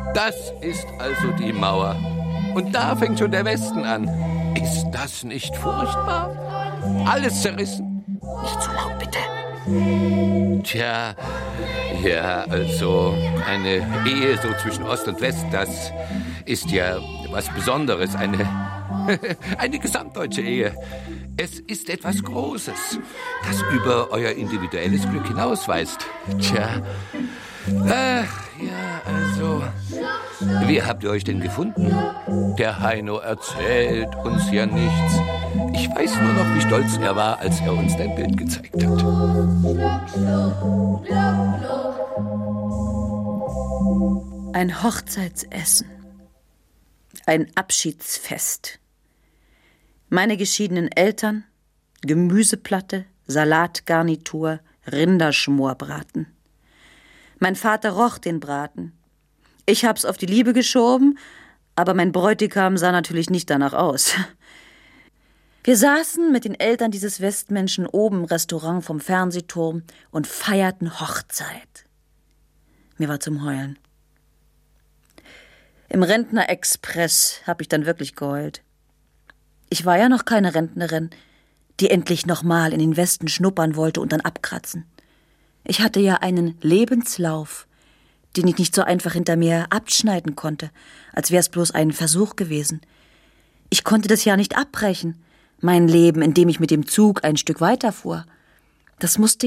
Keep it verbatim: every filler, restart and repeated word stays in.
Das ist also die Mauer. Und da fängt schon der Westen an. Ist das nicht furchtbar? Alles zerrissen. Nicht so laut, bitte. Tja, ja, also eine Ehe so zwischen Ost und West, das ist ja was Besonderes. Eine, eine gesamtdeutsche Ehe. Es ist etwas Großes, das über euer individuelles Glück hinausweist. Tja, ach ja, also, wie habt ihr euch denn gefunden? Der Heino erzählt uns ja nichts. Ich weiß nur noch, wie stolz er war, als er uns dein Bild gezeigt hat. Ein Hochzeitsessen. Ein Abschiedsfest. Meine geschiedenen Eltern, Gemüseplatte, Salatgarnitur, Rinderschmorbraten. Mein Vater roch den Braten. Ich hab's auf die Liebe geschoben, aber mein Bräutigam sah natürlich nicht danach aus. Wir saßen mit den Eltern dieses Westmenschen oben im Restaurant vom Fernsehturm und feierten Hochzeit. Mir war zum Heulen. Im Rentner-Express hab ich dann wirklich geheult. Ich war ja noch keine Rentnerin, die endlich noch mal in den Westen schnuppern wollte und dann abkratzen. Ich hatte ja einen Lebenslauf, den ich nicht so einfach hinter mir abschneiden konnte, als wäre es bloß ein Versuch gewesen. Ich konnte das ja nicht abbrechen, mein Leben, in dem ich mit dem Zug ein Stück weiterfuhr. Das musste